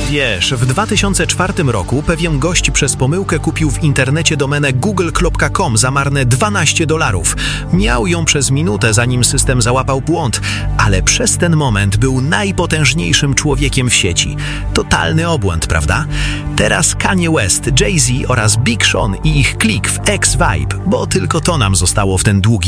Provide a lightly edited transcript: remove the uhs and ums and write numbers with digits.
Wiesz, w 2004 roku pewien gość przez pomyłkę kupił w internecie domenę google.com za marne $12. Miał ją przez minutę, zanim system załapał błąd, ale przez ten moment był najpotężniejszym człowiekiem w sieci. Totalny obłęd, prawda? Teraz Kanye West, Jay-Z oraz Big Sean i ich klik w X-Vibe, bo tylko to nam zostało w ten długi